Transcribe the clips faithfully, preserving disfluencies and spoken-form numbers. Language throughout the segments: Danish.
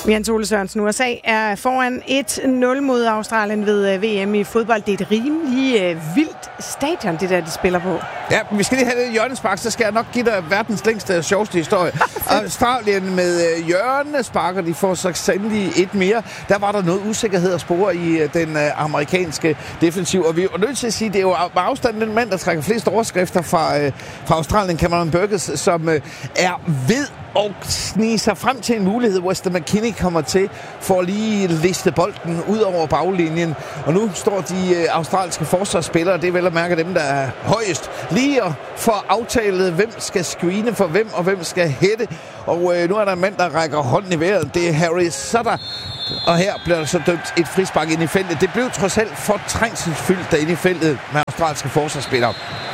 Jens Ole Sørensen, U S A er foran et nul mod Australien ved V M i fodbold. Det er et rimelig øh, vildt stadion, det der, de spiller på. Ja, vi skal lige have det hjørnespark, så skal jeg nok give dig verdens længste og sjoveste historie. Australien med øh, hjørnesparker, de får så sandelig et mere. Der var der noget usikkerhed at spore i øh, den øh, amerikanske defensiv. Og vi er nødt til at sige, det er jo med afstand den mand, der trækker flest overskrifter fra, øh, fra Australien, Cameron Burgess, som øh, er ved og snige sig frem til en mulighed, hvor Weston McKennie kommer til for at lige liste bolden ud over baglinjen. Og nu står de øh, australske forsvarsspillere, det er vel at mærke dem, der er højest, lige at få aftalet, hvem skal screene for hvem, og hvem skal hætte. Og øh, nu er der en mand, der rækker hånden i vejret. Det er Harry Sutter. Og her bliver der så dømt et frispark ind i feltet. Det blev trods alt for trængselsfyldt derinde i feltet med australske forsvarsspillere.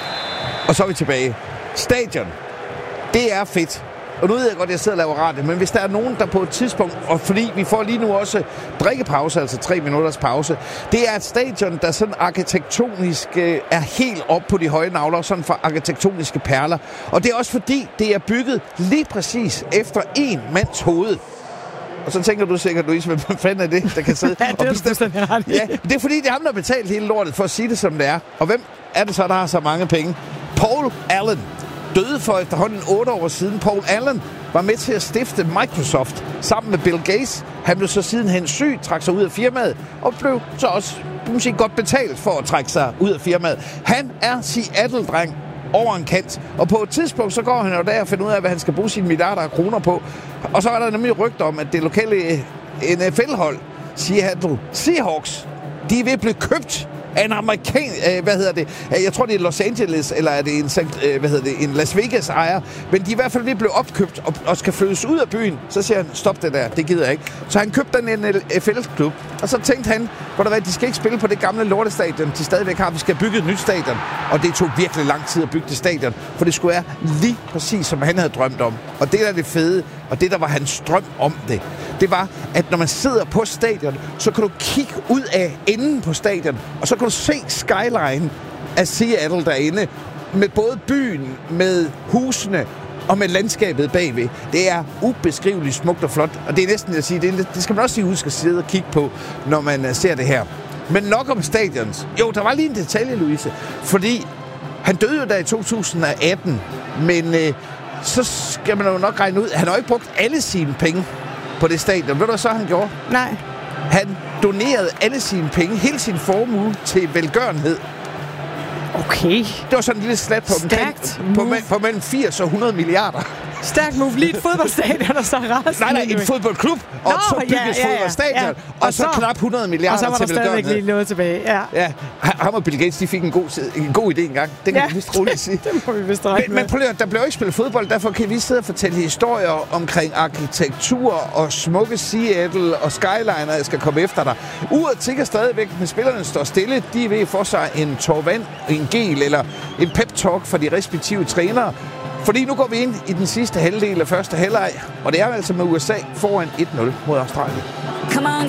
Og så er vi tilbage. Stadion. Det er fedt. Og nu ved jeg godt, at jeg sidder og laver radio, men hvis der er nogen, der på et tidspunkt, og fordi vi får lige nu også drikkepause, altså tre minutters pause, det er et stadion, der sådan arkitektonisk øh, er helt op på de høje navler, sådan for arkitektoniske perler. Og det er også fordi, det er bygget lige præcis efter en mands hoved. Og så tænker du sikkert, Louise, hvad fanden er det, der kan sidde ja, det og bestemme? Ja, det er fordi, det er ham, der har betalt hele lortet for at sige det, som det er. Og hvem er det så, der har så mange penge? Paul Allen døde for efterhånden otte år siden. Paul Allen var med til at stifte Microsoft sammen med Bill Gates. Han blev så sidenhen syg, trak sig ud af firmaet, og blev så også måske godt betalt for at trække sig ud af firmaet. Han er Seattle-dreng over en kant, og på et tidspunkt så går han jo der og finder ud af, hvad han skal bruge sine milliarder af kroner på. Og så er der nemlig rygter om, at det lokale N F L-hold, Seattle Seahawks, de er ved at blive købt af en amerikan, øh, hvad hedder det, jeg tror det er Los Angeles, eller er det en, øh, hvad hedder det, en Las Vegas ejer, men de er i hvert fald ved at blive opkøbt og, og skal flyttes ud af byen. Så siger han, stop det der, det gider jeg ikke. Så han købte den N F L-klub, og så tænkte han, hvor der var, de skal ikke spille på det gamle lortestadion, de stadigvæk har, vi skal bygge et nyt stadion. Og det tog virkelig lang tid at bygge det stadion, for det skulle være lige præcis, som han havde drømt om. Og det der er det fede, og det der var hans drøm om det, det var, at når man sidder på stadion, så kan du kigge ud af enden på stadion, og så kan du se skyline af Seattle derinde, med både byen, med husene og med landskabet bagved. Det er ubeskriveligt smukt og flot, og det er næsten at sige, det, det skal man også lige huske at sidde og kigge på, når man ser det her. Men nok om stadions. Jo, der var lige en detalje, Louise, fordi han døde jo der i to tusind atten, men øh, så skal man jo nok regne ud, han har jo ikke brugt alle sine penge på det stadion. Ved du, hvad så han gjorde? Nej. Han donerede alle sine penge, hele sin formue, til velgørenhed. Okay. Det var sådan en lille slat på, omkring, på, på mellem firs og hundrede milliarder. Stærkt move. Lige et fodboldstadion, og så resten. Nej, nej, en fodboldklub, og Nå, så bygges ja, ja, ja. fodboldstadion, ja. Og, og så, så knap hundrede milliarder til velgørenhed. Og så var der stadigvæk lige noget tilbage, ja. Ja, ham og Bill Gates, de fik en god, en god idé engang. Det kan ja. vi vist roligt sige. Det må vi vist regne men, men prøv at der bliver jo ikke spillet fodbold, derfor kan vi sidde og fortælle historier omkring arkitektur og smukke Seattle og skyliner, jeg skal komme efter dig. Uret tigger stadigvæk, men spillerne står stille. De er ved at få sig en tår vand, en gel eller en pep-talk fra de respektive trænere. Fordi nu går vi ind i den sidste halvdel af første halvleg, og det er altså med U S A foran et nul mod Australien. Come on.